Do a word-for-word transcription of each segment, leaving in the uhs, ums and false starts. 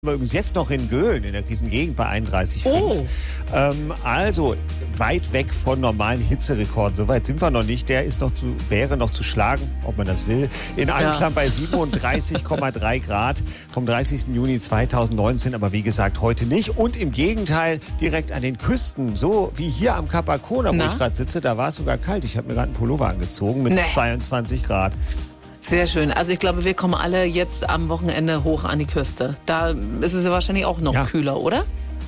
Übrigens jetzt noch in Göhlen, in der Krisengegend bei einunddreißig Komma fünf. Oh. Ähm, also weit weg von normalen Hitzerekorden. Soweit sind wir noch nicht. Der ist noch zu, wäre noch zu schlagen, ob man das will. In Anklam ja. bei siebenunddreißig Komma drei Grad vom dreißigsten Juni zweitausendneunzehn. Aber wie gesagt, heute nicht. Und im Gegenteil, direkt an den Küsten, so wie hier am Kap Arkona, wo Na? ich gerade sitze, da war es sogar kalt. Ich habe mir gerade einen Pullover angezogen mit nee. zweiundzwanzig Grad. Sehr schön. Also ich glaube, wir kommen alle jetzt am Wochenende hoch an die Küste. Da ist es ja wahrscheinlich auch noch ja. kühler, oder?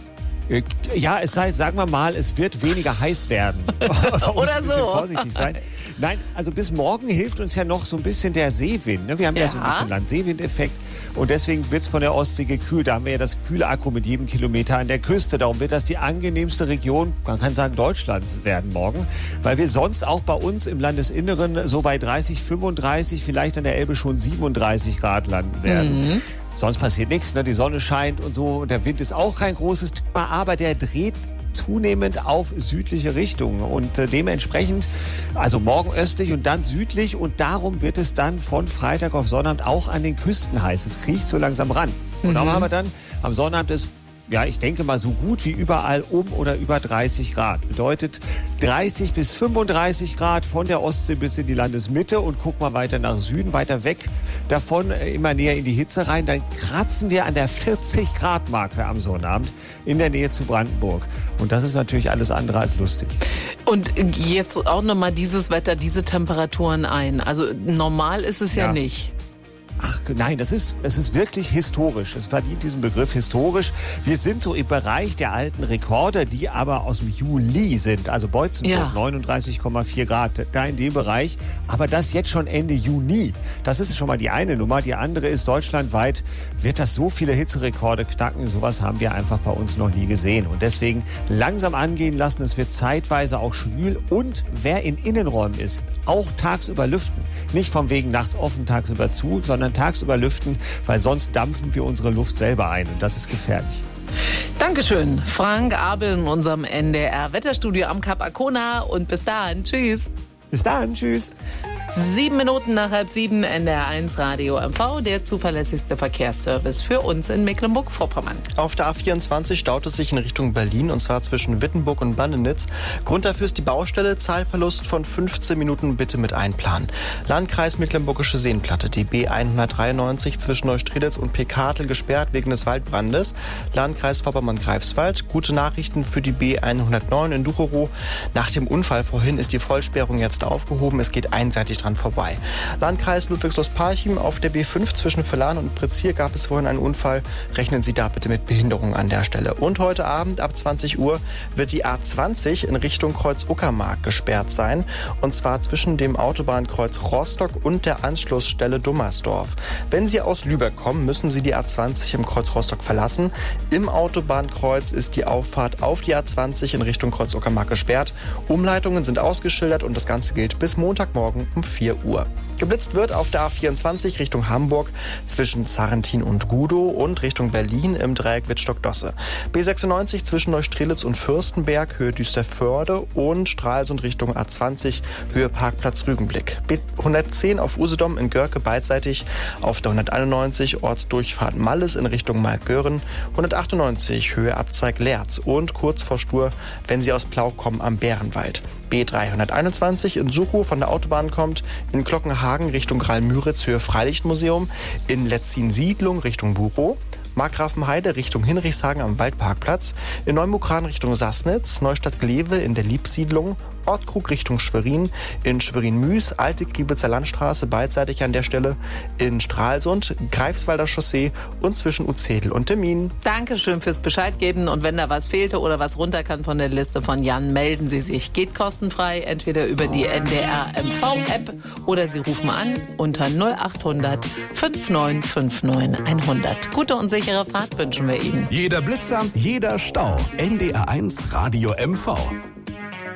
Ja, es sei, sagen wir mal, es wird weniger heiß werden. Oder ein bisschen so. vorsichtig sein. Nein, also bis morgen hilft uns ja noch so ein bisschen der Seewind. Ne? Wir haben ja. ja so ein bisschen Landseewindeffekt. Und deswegen wird es von der Ostsee gekühlt. Da haben wir ja das kühle Akku mit jedem Kilometer an der Küste. Darum wird das die angenehmste Region, man kann sagen Deutschlands, werden morgen. Weil wir sonst auch bei uns im Landesinneren so bei dreißig, fünfunddreißig, vielleicht an der Elbe schon siebenunddreißig Grad landen werden. Mhm. Sonst passiert nichts, ne? Die Sonne scheint und so. Und der Wind ist auch kein großes Thema, aber der dreht zunehmend auf südliche Richtungen. Und äh, dementsprechend, also morgen östlich und dann südlich. Und darum wird es dann von Freitag auf Sonnabend auch an den Küsten heiß. Es kriecht so langsam ran. Und mhm. darum haben wir dann am Sonnabend ist, ja, ich denke mal so gut wie überall um oder über dreißig Grad. Bedeutet dreißig bis fünfunddreißig Grad von der Ostsee bis in die Landesmitte und guck mal weiter nach Süden, weiter weg davon, immer näher in die Hitze rein. Dann kratzen wir an der vierzig Grad Marke am Sonnabend in der Nähe zu Brandenburg. Und das ist natürlich alles andere als lustig. Und jetzt auch nochmal dieses Wetter, diese Temperaturen ein. Also normal ist es ja, ja nicht. Ach nein, das ist, es ist wirklich historisch. Es verdient diesen Begriff historisch. Wir sind so im Bereich der alten Rekorde, die aber aus dem Juli sind. Also Beutzenburg, ja. neununddreißig Komma vier Grad, da in dem Bereich. Aber das jetzt schon Ende Juni. Das ist schon mal die eine Nummer. Die andere ist, deutschlandweit wird das so viele Hitzerekorde knacken. Sowas haben wir einfach bei uns noch nie gesehen. Und deswegen langsam angehen lassen. Es wird zeitweise auch schwül. Und wer in Innenräumen ist, auch tagsüber lüften. Nicht vom wegen nachts offen, tagsüber zu, sondern tagsüber lüften, weil sonst dampfen wir unsere Luft selber ein und das ist gefährlich. Dankeschön, Frank Abel in unserem N D R-Wetterstudio am Kap Arkona und bis dahin, tschüss. Bis dahin, tschüss. Sieben Minuten nach halb sieben, N D R eins Radio M V, der zuverlässigste Verkehrsservice für uns in Mecklenburg-Vorpommern. Auf der A vierundzwanzig staut es sich in Richtung Berlin, und zwar zwischen Wittenburg und Bandenitz. Grund dafür ist die Baustelle, Zeitverlust von fünfzehn Minuten, bitte mit einplanen. Landkreis Mecklenburgische Seenplatte, die B hundertdreiundneunzig zwischen Neustrelitz und Pekatel gesperrt wegen des Waldbrandes. Landkreis Vorpommern-Greifswald, gute Nachrichten für die B hundertneun in Ducherow. Nach dem Unfall vorhin ist die Vollsperrung jetzt aufgehoben, es geht einseitig dran vorbei. Landkreis Ludwigslust-Parchim, auf der B fünf zwischen Villan und Prizier gab es vorhin einen Unfall. Rechnen Sie da bitte mit Behinderung an der Stelle. Und heute Abend ab zwanzig Uhr wird die A zwanzig in Richtung Kreuz Uckermark gesperrt sein. Und zwar zwischen dem Autobahnkreuz Rostock und der Anschlussstelle Dummersdorf. Wenn Sie aus Lübeck kommen, müssen Sie die A zwanzig im Kreuz Rostock verlassen. Im Autobahnkreuz ist die Auffahrt auf die A zwanzig in Richtung Kreuz Uckermark gesperrt. Umleitungen sind ausgeschildert und das Ganze gilt bis Montagmorgen um vier Uhr. Geblitzt wird auf der A vierundzwanzig Richtung Hamburg zwischen Zarrentin und Gudow und Richtung Berlin im Dreieck Wittstock-Dosse. B sechsundneunzig zwischen Neustrelitz und Fürstenberg, Höhe Düsterförde, und Stralsund Richtung A zwanzig, Höhe Parkplatz Rügenblick. B hundertzehn auf Usedom in Görke beidseitig, auf der hunderteinundneunzig Ortsdurchfahrt Malles in Richtung Malgören, hundertachtundneunzig Höhe Abzweig Lerz und kurz vor Stur, wenn Sie aus Plau kommen, am Bärenwald. B dreihunderteinundzwanzig in Suchow von der Autobahn kommt, in Glockenhagen Richtung Graal-Müritz, Höhe Freilichtmuseum, in Letzin-Siedlung Richtung Buchow, Markgrafenheide Richtung Hinrichshagen am Waldparkplatz, in Neumukran Richtung Sassnitz, Neustadt-Glewe in der Liebsiedlung, Ortkrug Richtung Schwerin, in Schwerin-Müs, Alte Gliwitzer Landstraße beidseitig an der Stelle, in Stralsund, Greifswalder Chaussee und zwischen Uzedel und Demmin. Dankeschön fürs Bescheid geben, und wenn da was fehlte oder was runter kann von der Liste von Jan, melden Sie sich. Geht kostenfrei, entweder über die N D R M V-App oder Sie rufen an unter null achthundert neunundfünfzig neunundfünfzig hundert. Gute und sichere Fahrt wünschen wir Ihnen. Jeder Blitzer, jeder Stau. N D R eins Radio M V.